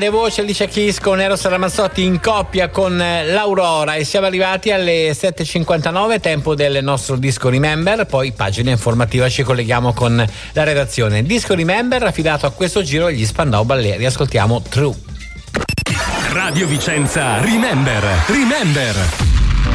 grande voce Alicia Keys con Eros Ramazzotti in coppia con l'Aurora, e siamo arrivati alle 7:59, tempo del nostro disco Remember. Poi pagina informativa, ci colleghiamo con la redazione. Disco Remember affidato a questo giro agli Spandau Ballet. Ascoltiamo True. Radio Vicenza Remember.